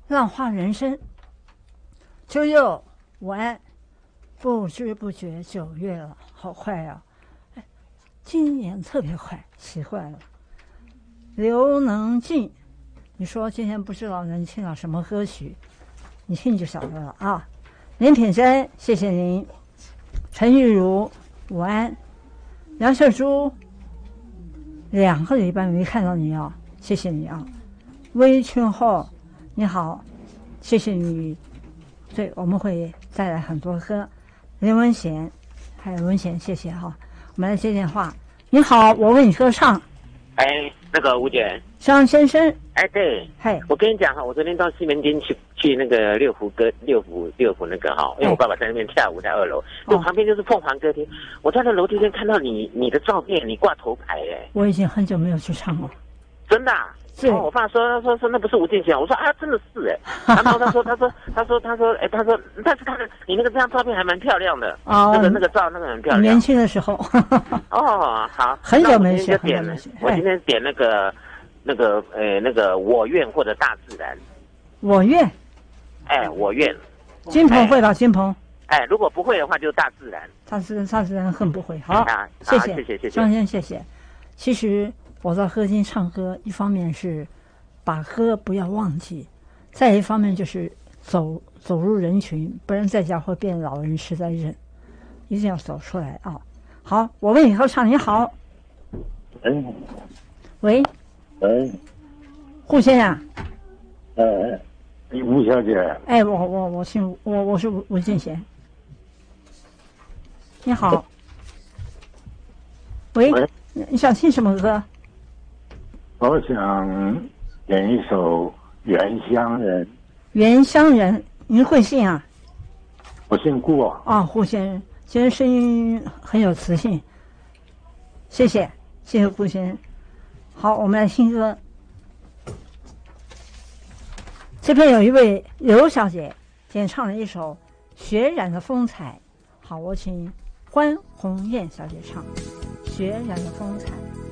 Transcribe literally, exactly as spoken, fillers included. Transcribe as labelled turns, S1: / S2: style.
S1: 浪花人生。周六午安，不知不觉九月了，好快啊！哎，今年特别快，奇怪了。刘能静，你说今天不知道能听到什么歌曲，你听就晓得了啊。林品珍，谢谢您。陈玉茹，午安。梁秀珠，两个礼拜没看到你啊，谢谢你啊。微春后，你好，谢谢你。对，我们会带来很多歌。林文贤，还有文贤，谢谢哈。我们来接电话。你好，我为你歌唱。
S2: 哎，那个吴姐，
S1: 张先生。
S2: 哎，对，
S1: 嘿，
S2: 我跟你讲哈，我昨天到西门町去去那个六福歌六福六福那个哈，因为我爸爸在那边跳舞，在二楼，就旁边就是凤凰歌厅。我在那楼梯间看到你你的照片，你挂头牌哎。
S1: 我已经很久没有去唱了。
S2: 真的、啊？
S1: 对。
S2: 哦，我爸说他说说那不是吴建贤，我说啊真的是哎，然后他说他说他说他说哎他说但是他的你那个这张照片还蛮漂亮的，哦，那个那个照那个很漂亮。
S1: 年轻的时候。
S2: 哦，好，
S1: 很久没去，
S2: 点了。我今天点那个那个呃那个我愿或者大自然。
S1: 我愿。
S2: 哎，我愿。
S1: 金鹏会吧，金鹏。
S2: 哎，如果不会的话，就大自然。
S1: 大自然，大自然很不会。好，
S2: 啊、
S1: 谢谢，
S2: 谢谢，谢谢，
S1: 张先，谢谢。其实我到歌厅唱歌，一方面是把歌不要忘记，再一方面就是走走入人群，不然在家会变老人痴呆症，一定要走出来啊！好，我为你合唱。你好，
S3: 嗯，
S1: 喂，
S3: 喂，
S1: 顾先生，
S3: 呃，吴小姐，
S1: 哎，我我我姓我我是吴吴建贤。你好，喂，
S3: 喂，
S1: 你想听什么歌？
S3: 我想点一首《原乡人》。
S1: 原乡人，您会姓啊？
S3: 我姓顾啊。
S1: 啊，顾先生，今天声音很有磁性，谢谢，谢谢顾先生。好，我们来听歌。这边有一位刘小姐点唱了一首《血染的风采》。好，我请关红艳小姐唱《血染的风采》。